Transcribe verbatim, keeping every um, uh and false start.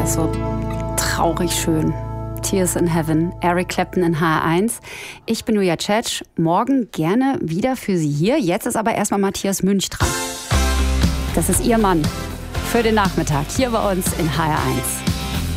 so traurig schön. Tears in Heaven, Eric Clapton in H R eins. Ich bin Julia Tschetsch, morgen gerne wieder für Sie hier. Jetzt ist aber erstmal Matthias Münch dran. Das ist Ihr Mann für den Nachmittag hier bei uns in H R eins.